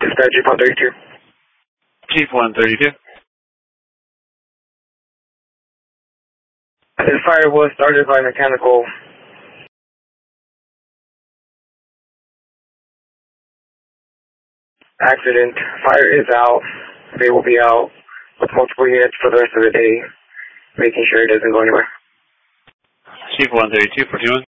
Dispatch Jeep 132. Jeep 132. The fire was started by mechanical accident. Fire is out. They will be out with multiple units for the rest of the day, making sure it doesn't go anywhere. Jeep 132, 41.